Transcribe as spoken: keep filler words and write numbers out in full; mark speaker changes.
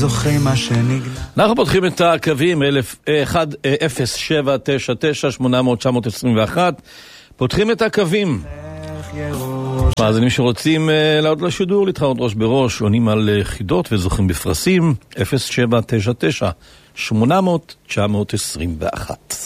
Speaker 1: זוכרים מה שנגלה.
Speaker 2: אנחנו פותחים את הקווים אחד אפס שבע תשע תשע שמונה אפס אפס תשע עשרים ואחת. פותחים את הקווים. מאזינים שרוצים לעוד לשידור, להתחרות ראש בראש, עונים על חידות וזוכים בפרסים. אפס שבע תשע תשע שמונה אפס אפס תשע עשרים ואחת.